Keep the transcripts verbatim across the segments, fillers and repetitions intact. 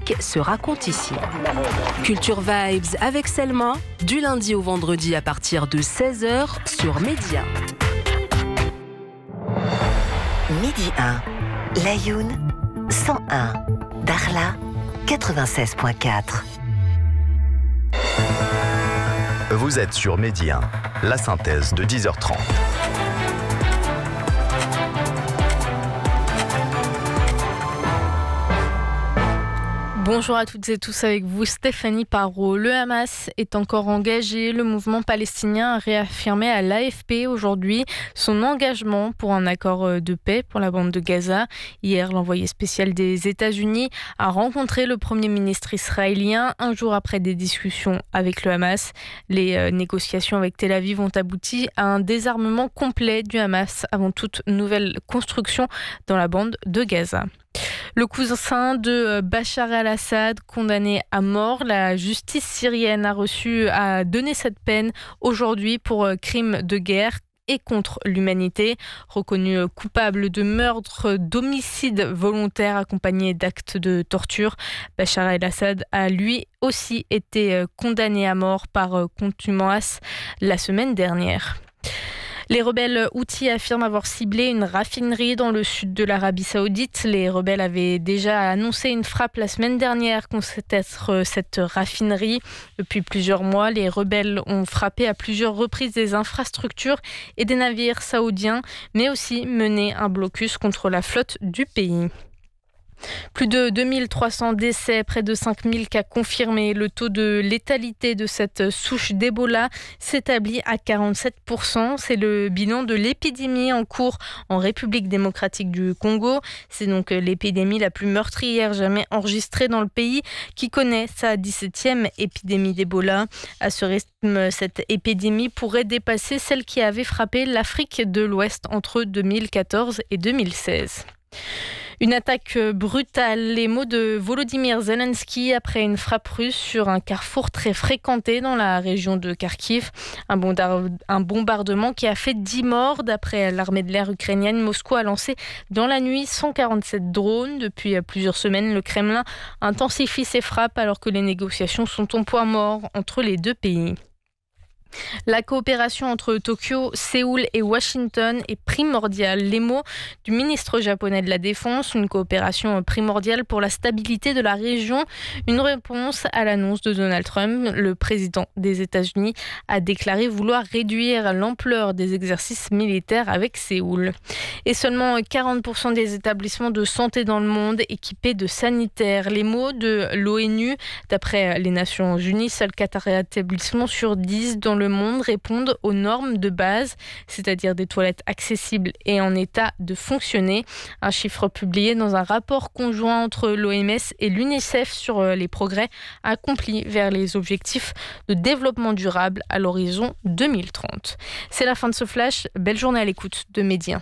musique se raconte ici. Culture Vibes avec Selma, du lundi au vendredi à partir de seize heures sur Média. Midi un, Layoun, cent un, Darla, quatre-vingt-seize virgule quatre. Vous êtes sur Midi un, la synthèse de dix heures trente. Bonjour à toutes et tous, avec vous Stéphanie Parot. Le Hamas est encore engagé. Le mouvement palestinien a réaffirmé à l'A F P aujourd'hui son engagement pour un accord de paix pour la bande de Gaza. Hier, l'envoyé spécial des États-Unis a rencontré le Premier ministre israélien un jour après des discussions avec le Hamas. Les négociations avec Tel Aviv ont abouti à un désarmement complet du Hamas avant toute nouvelle construction dans la bande de Gaza. Le cousin de Bachar el-Assad, condamné à mort, la justice syrienne a reçu à donner cette peine aujourd'hui pour crime de guerre et contre l'humanité. Reconnu coupable de meurtre, d'homicide volontaire accompagné d'actes de torture, Bachar el-Assad a lui aussi été condamné à mort par contumace la semaine dernière. Les rebelles houthis affirment avoir ciblé une raffinerie dans le sud de l'Arabie Saoudite. Les rebelles avaient déjà annoncé une frappe la semaine dernière contre cette raffinerie. Depuis plusieurs mois, les rebelles ont frappé à plusieurs reprises des infrastructures et des navires saoudiens, mais aussi mené un blocus contre la flotte du pays. Plus de deux mille trois cents décès, près de cinq mille cas confirmés. Le taux de létalité de cette souche d'Ebola s'établit à quarante-sept pour cent. C'est le bilan de l'épidémie en cours en République démocratique du Congo. C'est donc l'épidémie la plus meurtrière jamais enregistrée dans le pays, qui connaît sa dix-septième épidémie d'Ebola. À ce rythme, cette épidémie pourrait dépasser celle qui avait frappé l'Afrique de l'Ouest entre deux mille quatorze et deux mille seize. Une attaque brutale, les mots de Volodymyr Zelensky après une frappe russe sur un carrefour très fréquenté dans la région de Kharkiv. Un, bondar- un bombardement qui a fait dix morts. D'après l'armée de l'air ukrainienne, Moscou a lancé dans la nuit cent quarante-sept drones. Depuis plusieurs semaines, le Kremlin intensifie ses frappes alors que les négociations sont au point mort entre les deux pays. La coopération entre Tokyo, Séoul et Washington est primordiale. Les mots du ministre japonais de la Défense, une coopération primordiale pour la stabilité de la région, une réponse à l'annonce de Donald Trump. Le président des États-Unis a déclaré vouloir réduire l'ampleur des exercices militaires avec Séoul. Et seulement quarante pour cent des établissements de santé dans le monde équipés de sanitaires. Les mots de l'ONU, d'après les Nations Unies, seuls quatre établissements sur dix dans le monde répondent aux normes de base, c'est-à-dire des toilettes accessibles et en état de fonctionner. Un chiffre publié dans un rapport conjoint entre l'O M S et l'UNICEF sur les progrès accomplis vers les objectifs de développement durable à l'horizon deux mille trente. C'est la fin de ce flash. Belle journée à l'écoute de Média.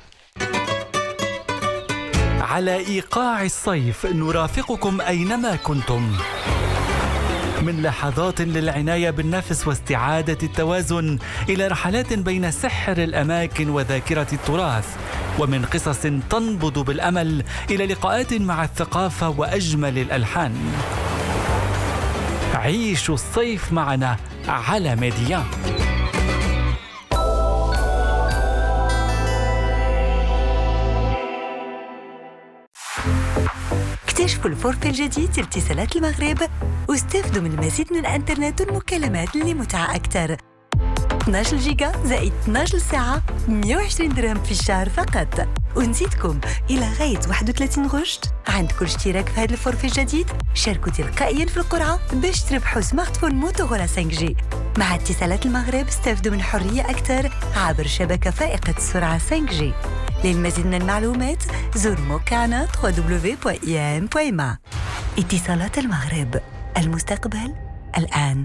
على إيقاع الصيف نرافقكم أينما كنتم. من لحظات للعناية بالنفس واستعادة التوازن إلى رحلات بين سحر الأماكن وذاكرة التراث، ومن قصص تنبض بالأمل إلى لقاءات مع الثقافة وأجمل الألحان. عيشوا الصيف معنا على ميديا. اكتشفوا الفورفي الجديد لاتصالات المغرب واستفدوا من المزيد من الانترنت والمكالمات لمتعة أكثر. اثنا عشر جيجا زائد اثنا عشر ساعة مئة وعشرين درهم في الشهر فقط. ونزيدكم إلى غاية واحد وثلاثين غشت. عند كل اشتراك في هذا الفورفي الجديد شاركوا تلقائيا في القرعة باش تربحوا سمارت فون موتورولا خمسة جي. مع اتصالات المغرب استفدوا من حرية أكثر عبر شبكة فائقة السرعة خمسة جي. للمزيد من المعلومات زور موقعنا دبليو دبليو دبليو دوت إي إم دوت إم إي. اتصالات المغرب، المستقبل الآن.